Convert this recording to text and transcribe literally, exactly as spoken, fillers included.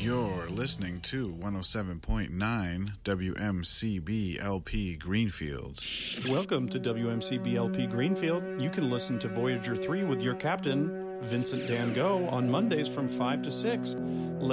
You're listening to one oh seven point nine W M C B L P Greenfield. Welcome to W M C B L P Greenfield. You can listen to Voyager three with your captain, Vincent Dan Go, on Mondays from five to six.